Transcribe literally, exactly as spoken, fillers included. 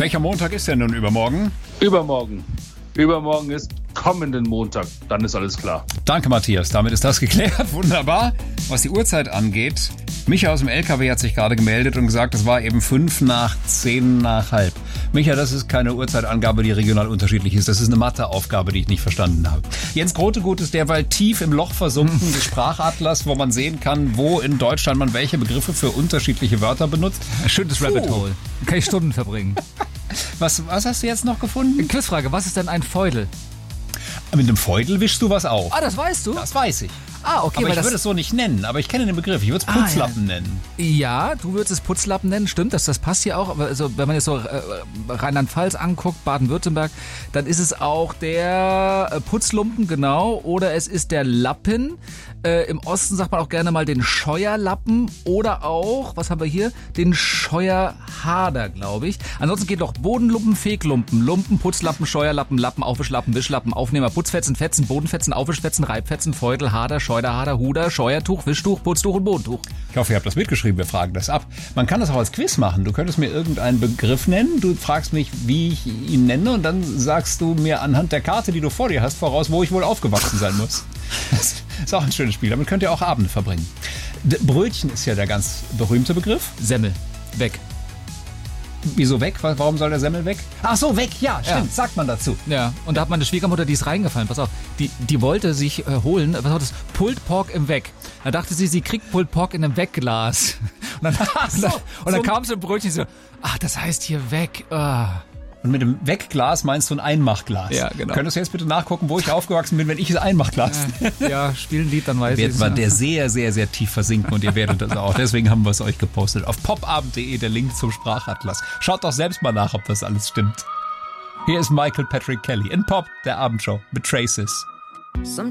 Welcher Montag ist denn nun übermorgen? Übermorgen. Übermorgen ist kommenden Montag. Dann ist alles klar. Danke, Matthias. Damit ist das geklärt. Wunderbar. Was die Uhrzeit angeht, Micha aus dem L K W hat sich gerade gemeldet und gesagt, es war eben fünf nach zehn nach halb. Micha, das ist keine Uhrzeitangabe, die regional unterschiedlich ist. Das ist eine Matheaufgabe, die ich nicht verstanden habe. Jens Grotegut ist derweil tief im Loch versunken des Sprachatlas, wo man sehen kann, wo in Deutschland man welche Begriffe für unterschiedliche Wörter benutzt. Schönes Rabbit Hole. Kann ich Stunden verbringen. Was, was hast du jetzt noch gefunden? Quizfrage, was ist denn ein Feudel? Mit dem Feudel wischst du was auf. Ah, das weißt du? Das weiß ich. Ah, okay. Aber weil ich das würde es so nicht nennen, aber ich kenne den Begriff. Ich würde es Ah, Putzlappen ja. nennen. Ja, du würdest es Putzlappen nennen, stimmt, das, das passt hier auch. Aber also, wenn man jetzt so äh, Rheinland-Pfalz anguckt, Baden-Württemberg, dann ist es auch der äh, Putzlumpen, genau, oder es ist der Lappen. Äh, Im Osten sagt man auch gerne mal den Scheuerlappen oder auch, was haben wir hier, den Scheuerhader, glaube ich. Ansonsten geht noch Bodenlumpen, Feglumpen, Lumpen, Putzlappen, Scheuerlappen, Lappen, Aufwischlappen, Wischlappen, Aufnehmer, Putzfetzen, Fetzen, Bodenfetzen, Aufwischfetzen, Reibfetzen, Feudel, Hader, Scheuderhader, Huder, Scheuertuch, Wischtuch, Putztuch und Bodentuch. Ich hoffe, ihr habt das mitgeschrieben, wir fragen das ab. Man kann das auch als Quiz machen. Du könntest mir irgendeinen Begriff nennen, du fragst mich, wie ich ihn nenne und dann sagst du mir anhand der Karte, die du vor dir hast, voraus, wo ich wohl aufgewachsen sein muss. Das ist auch ein schönes Spiel, damit könnt ihr auch Abende verbringen. D- Brötchen ist ja der ganz berühmte Begriff. Semmel, weg. Wieso weg? Warum soll der Semmel weg? Ach so, weg, ja, stimmt, Ja. sagt man dazu. Ja, und da hat meine Schwiegermutter, die ist reingefallen, pass auf, die, die wollte sich äh, holen, was war das, Pulled Pork im Weg. Da dachte sie, sie kriegt Pulled Pork in einem Wegglas. Und dann, Ach so, und dann, und dann so- kam sie im Brötchen so, ach, das heißt hier weg. Ah. Und mit dem Wegglas meinst du ein Einmachglas. Ja, genau. Könntest du jetzt bitte nachgucken, wo ich aufgewachsen bin, wenn ich es Einmachglas nenne? Ja, spielen Lied, dann weiß ich Wird es. man der sehr, sehr, sehr tief versinken und ihr werdet das auch. Deswegen haben wir es euch gepostet. Auf popabend punkt de der Link zum Sprachatlas. Schaut doch selbst mal nach, ob das alles stimmt. Hier ist Michael Patrick Kelly in Pop, der Abendshow mit Traces.